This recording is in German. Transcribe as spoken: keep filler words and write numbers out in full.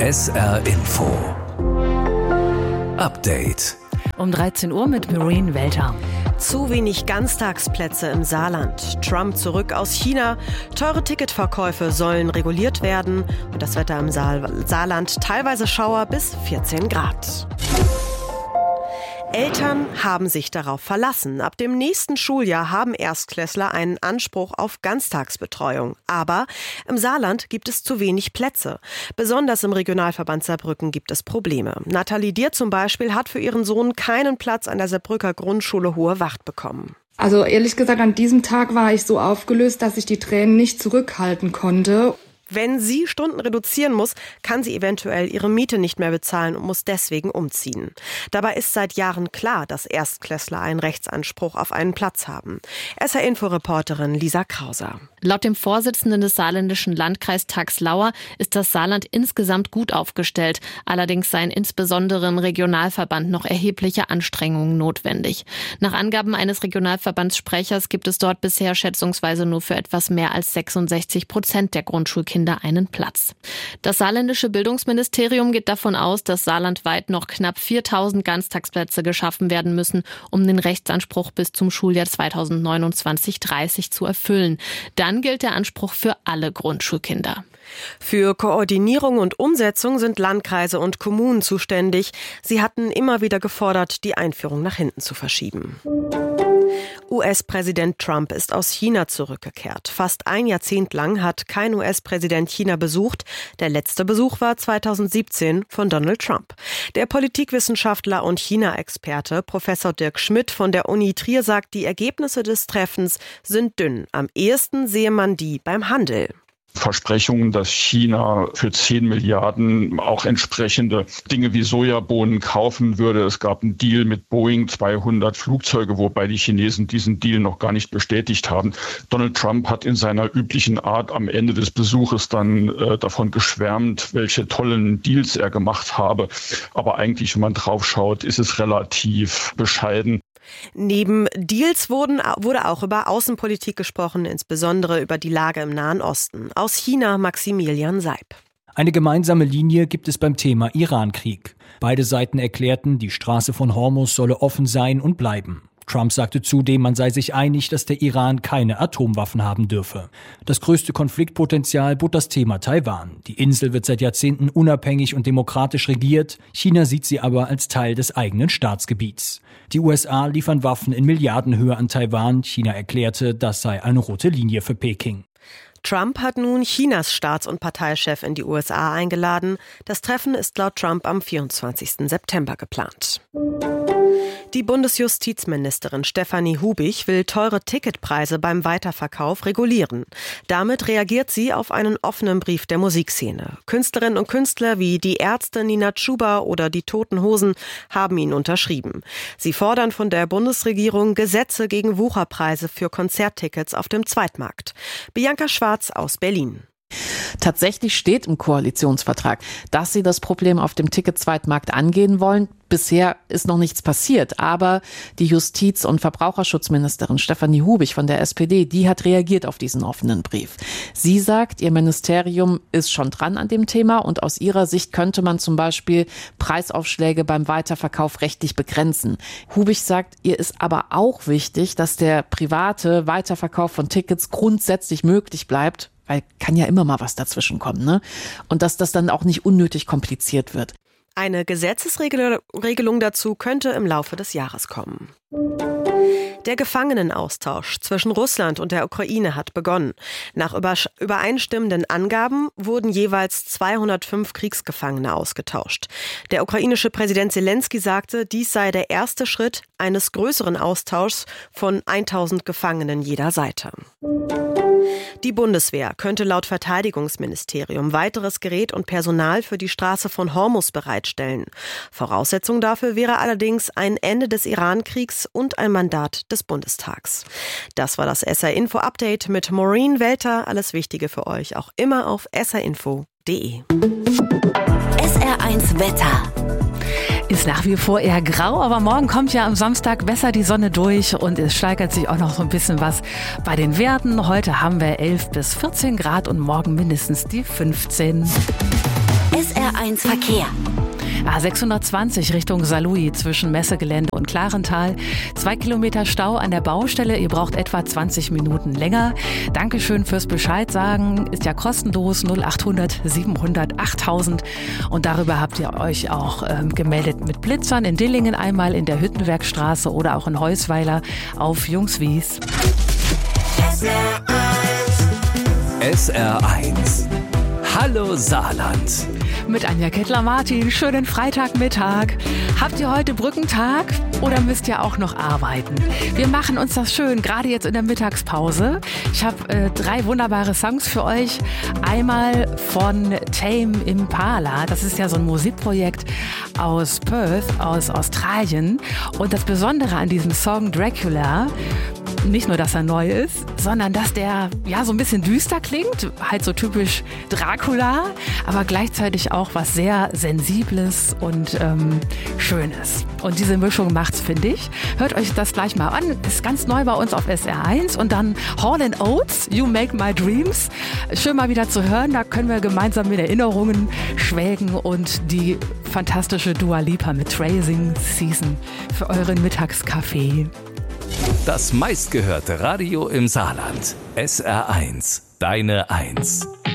S R Info Update. Um dreizehn Uhr mit Maureen Welter. Zu wenig Ganztagsplätze im Saarland. Trump zurück aus China. Teure Ticketverkäufe sollen reguliert werden. Und das Wetter im Saar- Saarland teilweise Schauer bis vierzehn Grad. Eltern haben sich darauf verlassen. Ab dem nächsten Schuljahr haben Erstklässler einen Anspruch auf Ganztagsbetreuung. Aber im Saarland gibt es zu wenig Plätze. Besonders im Regionalverband Saarbrücken gibt es Probleme. Nathalie Dier zum Beispiel hat für ihren Sohn keinen Platz an der Saarbrücker Grundschule Hohe Wacht bekommen. Also ehrlich gesagt, an diesem Tag war ich so aufgelöst, dass ich die Tränen nicht zurückhalten konnte. Wenn sie Stunden reduzieren muss, kann sie eventuell ihre Miete nicht mehr bezahlen und muss deswegen umziehen. Dabei ist seit Jahren klar, dass Erstklässler einen Rechtsanspruch auf einen Platz haben. S R-Info-Reporterin Lisa Krauser. Laut dem Vorsitzenden des saarländischen Landkreistags Lauer ist das Saarland insgesamt gut aufgestellt. Allerdings seien insbesondere im Regionalverband noch erhebliche Anstrengungen notwendig. Nach Angaben eines Regionalverbandssprechers gibt es dort bisher schätzungsweise nur für etwas mehr als sechsundsechzig Prozent der Grundschulkinder einen Platz. Das saarländische Bildungsministerium geht davon aus, dass saarlandweit noch knapp viertausend Ganztagsplätze geschaffen werden müssen, um den Rechtsanspruch bis zum Schuljahr zweitausendneunundzwanzig dreißig zu erfüllen. Dann gilt der Anspruch für alle Grundschulkinder. Für Koordinierung und Umsetzung sind Landkreise und Kommunen zuständig. Sie hatten immer wieder gefordert, die Einführung nach hinten zu verschieben. U S-Präsident Trump ist aus China zurückgekehrt. Fast ein Jahrzehnt lang hat kein U S-Präsident China besucht. Der letzte Besuch war zweitausendsiebzehn von Donald Trump. Der Politikwissenschaftler und China-Experte Professor Dirk Schmidt von der Uni Trier sagt, die Ergebnisse des Treffens sind dünn. Am ehesten sehe man die beim Handel. Versprechungen, dass China für zehn Milliarden auch entsprechende Dinge wie Sojabohnen kaufen würde. Es gab einen Deal mit Boeing, zweihundert Flugzeuge, wobei die Chinesen diesen Deal noch gar nicht bestätigt haben. Donald Trump hat in seiner üblichen Art am Ende des Besuches dann äh, davon geschwärmt, welche tollen Deals er gemacht habe. Aber eigentlich, wenn man drauf schaut, ist es relativ bescheiden. Neben Deals wurden, wurde auch über Außenpolitik gesprochen, insbesondere über die Lage im Nahen Osten. Aus China Maximilian Seib. Eine gemeinsame Linie gibt es beim Thema Iran-Krieg. Beide Seiten erklärten, die Straße von Hormuz solle offen sein und bleiben. Trump sagte zudem, man sei sich einig, dass der Iran keine Atomwaffen haben dürfe. Das größte Konfliktpotenzial bot das Thema Taiwan. Die Insel wird seit Jahrzehnten unabhängig und demokratisch regiert. China sieht sie aber als Teil des eigenen Staatsgebiets. Die U S A liefern Waffen in Milliardenhöhe an Taiwan. China erklärte, das sei eine rote Linie für Peking. Trump hat nun Chinas Staats- und Parteichef in die U S A eingeladen. Das Treffen ist laut Trump am vierundzwanzigsten September geplant. Die Bundesjustizministerin Stefanie Hubich will teure Ticketpreise beim Weiterverkauf regulieren. Damit reagiert sie auf einen offenen Brief der Musikszene. Künstlerinnen und Künstler wie die Ärzte, Nina Chuba oder die Toten Hosen haben ihn unterschrieben. Sie fordern von der Bundesregierung Gesetze gegen Wucherpreise für Konzerttickets auf dem Zweitmarkt. Bianca Schwarz aus Berlin. Tatsächlich steht im Koalitionsvertrag, dass sie das Problem auf dem Ticket-Zweitmarkt angehen wollen. Bisher ist noch nichts passiert, aber die Justiz- und Verbraucherschutzministerin Stefanie Hubich von der S P D, die hat reagiert auf diesen offenen Brief. Sie sagt, ihr Ministerium ist schon dran an dem Thema und aus ihrer Sicht könnte man zum Beispiel Preisaufschläge beim Weiterverkauf rechtlich begrenzen. Hubich sagt, ihr ist aber auch wichtig, dass der private Weiterverkauf von Tickets grundsätzlich möglich bleibt, weil kann ja immer mal was dazwischen kommen, ne? Und dass das dann auch nicht unnötig kompliziert wird. Eine Gesetzesregelung dazu könnte im Laufe des Jahres kommen. Der Gefangenenaustausch zwischen Russland und der Ukraine hat begonnen. Nach übereinstimmenden Angaben wurden jeweils zweihundertfünf Kriegsgefangene ausgetauscht. Der ukrainische Präsident Zelensky sagte, dies sei der erste Schritt eines größeren Austauschs von tausend Gefangenen jeder Seite. Die Bundeswehr könnte laut Verteidigungsministerium weiteres Gerät und Personal für die Straße von Hormuz bereitstellen. Voraussetzung dafür wäre allerdings ein Ende des Iran-Kriegs und ein Mandat des Bundestags. Das war das S R-Info-Update mit Maureen Welter. Alles Wichtige für euch auch immer auf s r info punkt d e. S R eins Wetter. Ist nach wie vor eher grau, aber morgen kommt ja am Samstag besser die Sonne durch und es steigert sich auch noch so ein bisschen was bei den Werten. Heute haben wir elf bis vierzehn Grad und morgen mindestens die fünfzehn. S R R eins Verkehr. A sechshundertzwanzig Richtung Saarlouis zwischen Messegelände und Klarental. Zwei Kilometer Stau an der Baustelle. Ihr braucht etwa zwanzig Minuten länger. Dankeschön fürs Bescheid sagen. Ist ja kostenlos. null achthundert siebenhundert achttausend. Und darüber habt ihr euch auch ähm, gemeldet mit Blitzern. In Dillingen einmal, in der Hüttenwerkstraße oder auch in Heusweiler auf Jungswies. S R eins. Hallo Saarland. Mit Anja Kettler-Martin. Schönen Freitagmittag. Habt ihr heute Brückentag oder müsst ihr auch noch arbeiten? Wir machen uns das schön, gerade jetzt in der Mittagspause. Ich habe äh, drei wunderbare Songs für euch. Einmal von Tame Impala. Das ist ja so ein Musikprojekt aus Perth, aus Australien. Und das Besondere an diesem Song Dracula, nicht nur, dass er neu ist, sondern dass der ja so ein bisschen düster klingt, halt so typisch Dracula, aber gleichzeitig auch was sehr Sensibles und ähm, Schönes. Und diese Mischung macht's, finde ich. Hört euch das gleich mal an. Ist ganz neu bei uns auf S R eins. Und dann Hall and Oates, You Make My Dreams. Schön mal wieder zu hören. Da können wir gemeinsam mit Erinnerungen schwelgen und die fantastische Dua Lipa mit Tracing Season für euren Mittagskaffee. Das meistgehörte Radio im Saarland. S R eins. Deine Eins.